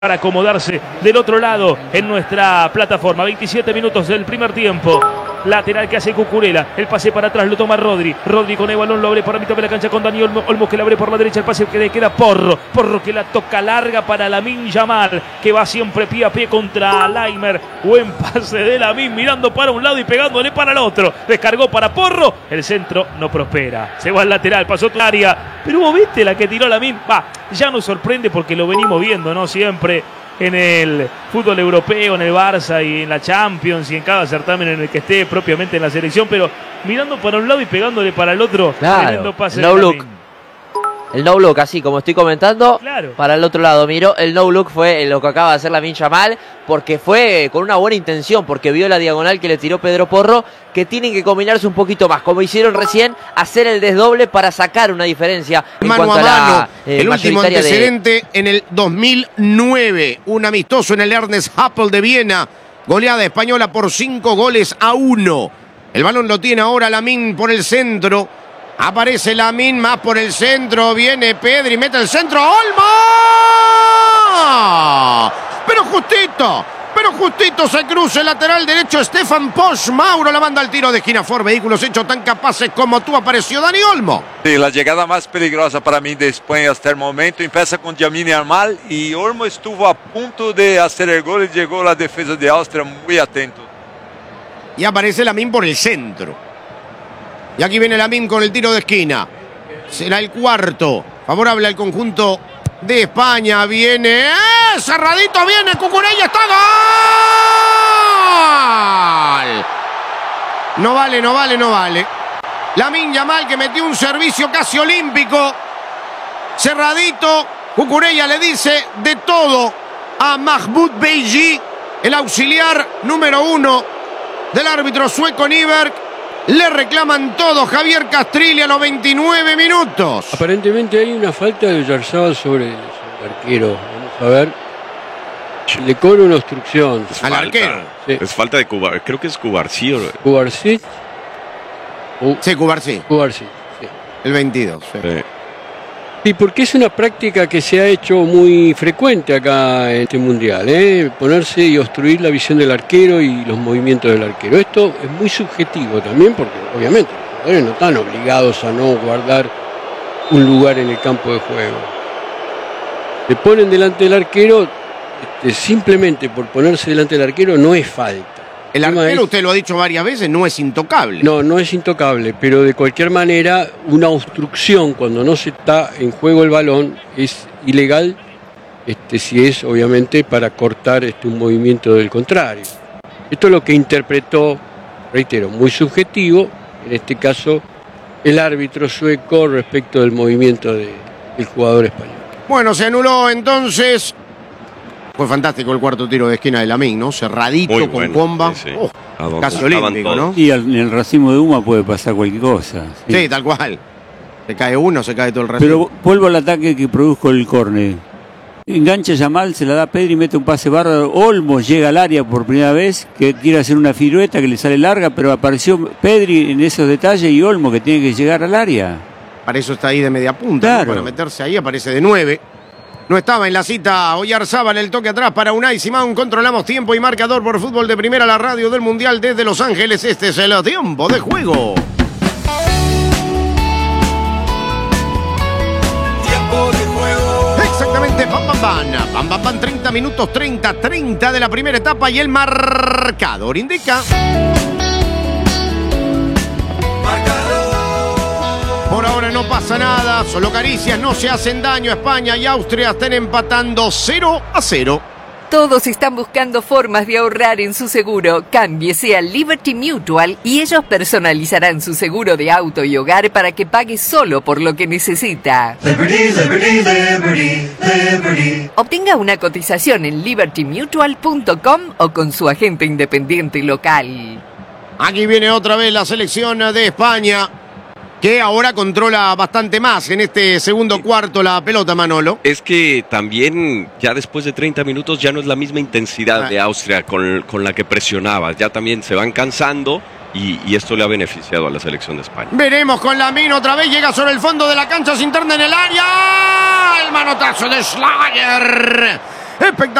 para acomodarse del otro lado en nuestra plataforma. 27 minutos del primer tiempo. Lateral que hace Cucurella. El pase para atrás lo toma Rodri. Rodri con el balón lo abre por la mitad de la cancha con Dani Olmo. Olmo que le abre por la derecha. El pase que le queda Porro. Porro que la toca larga para Lamine Yamal, que va siempre pie a pie contra Laimer. Buen pase de Lamine, mirando para un lado y pegándole para el otro. Descargó para Porro. El centro no prospera. Se va al lateral. Pasó tu área. Pero vos viste la que tiró Lamine. Ya nos sorprende porque lo venimos viendo, ¿no? Siempre en el fútbol europeo, en el Barça y en la Champions y en cada certamen en el que esté, propiamente en la selección, pero mirando para un lado y pegándole para el otro. Claro, pase no look. El no look, así como estoy comentando, claro. Para el otro lado miró. El no look fue lo que acaba de hacer Lamine Yamal, porque fue con una buena intención, porque vio la diagonal que le tiró Pedro Porro, que tienen que combinarse un poquito más, como hicieron recién, hacer el desdoble para sacar una diferencia en mano cuanto a mano. La, el último antecedente en el 2009, un amistoso en el Ernest Happel de Viena, goleada española por 5-1. El balón lo tiene ahora Lamine por el centro. Aparece Lamine más por el centro. Viene Pedri, mete el centro. ¡Olmo! Pero justito se cruza el lateral derecho. Stefan Posch. Mauro la manda al tiro de esquina. Ford Vehículos hechos tan capaces como tú. Apareció Dani Olmo. Sí, la llegada más peligrosa para mí de España hasta el momento empieza con Lamine Yamal y Olmo estuvo a punto de hacer el gol y llegó la defensa de Austria muy atento. Y aparece Lamine por el centro. Y aquí viene Lamine con el tiro de esquina. Será el cuarto. Favorable al conjunto de España. Viene. Cerradito viene. Cucurella está. ¡Gol! No vale. Lamine Yamal que metió un servicio casi olímpico. Cerradito. Cucurella le dice de todo a Mahmoud Beji, el auxiliar número 1 del árbitro sueco Nyberg. Le reclaman todo. Javier Castrilli a los 29 minutos. Aparentemente hay una falta de Oyarzabal sobre el arquero. Vamos a ver. Le cobra una obstrucción. Al arquero. Sí. Es falta de Cubar. Creo que es Cubarsí. ¿Cubarsí? Sí, Cubarsí. Cubarsí, sí. El 22. Sí. Sí, porque es una práctica que se ha hecho muy frecuente acá en este mundial, ponerse y obstruir la visión del arquero y los movimientos del arquero. Esto es muy subjetivo también porque obviamente los jugadores no están obligados a no guardar un lugar en el campo de juego. Se ponen delante del arquero, simplemente por ponerse delante del arquero no es falta. El arquero, usted lo ha dicho varias veces, no es intocable. No es intocable, pero de cualquier manera una obstrucción cuando no se está en juego el balón es ilegal, si es obviamente para cortar un movimiento del contrario. Esto es lo que interpretó, reitero, muy subjetivo, en este caso el árbitro sueco respecto del movimiento del jugador español. Bueno, se anuló entonces. Fue fantástico el cuarto tiro de esquina de Lamine, ¿no? Cerradito, muy con bomba. Sí. Casi olímpico, ¿no? Y en el racimo de Uma puede pasar cualquier cosa. Sí, tal cual. Se cae uno, se cae todo el racimo. Pero vuelvo al ataque que produjo el córner. Engancha Yamal, se la da a Pedri, mete un pase bárbaro. Olmo llega al área por primera vez, que quiere hacer una pirueta que le sale larga, pero apareció Pedri en esos detalles y Olmo que tiene que llegar al área. Para eso está ahí de media punta, claro, ¿no? Para meterse ahí, aparece de 9. No estaba en la cita Oyarzabal, el toque atrás para Unai Simón. Controlamos tiempo y marcador por Fútbol de Primera, la radio del Mundial desde Los Ángeles. Este es el tiempo de juego. Tiempo de juego. Exactamente, pam, 30 minutos, 30 de la primera etapa y el marcador indica. Por ahora no pasa nada, solo caricias, no se hacen daño. España y Austria están empatando 0-0. Todos están buscando formas de ahorrar en su seguro. Cámbiese a Liberty Mutual y ellos personalizarán su seguro de auto y hogar para que pague solo por lo que necesita. Liberty, liberty, liberty, liberty. Obtenga una cotización en libertymutual.com o con su agente independiente local. Aquí viene otra vez la selección de España, que ahora controla bastante más en este segundo cuarto la pelota, Manolo. Es que también ya después de 30 minutos ya no es la misma intensidad de Austria con la que presionaba. Ya también se van cansando y esto le ha beneficiado a la selección de España. Veremos con Lamine otra vez, llega sobre el fondo de la cancha, se interna en el área. El manotazo de Schlager. Espectacular.